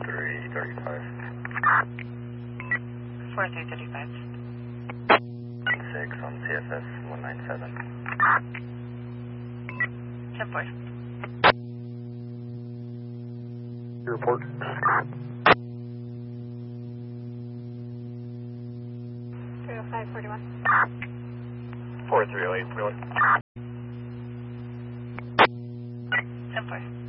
335. 4335. 6 on CSS 197. 10-4. Your report. 305-41. 4308, 41. 10-4.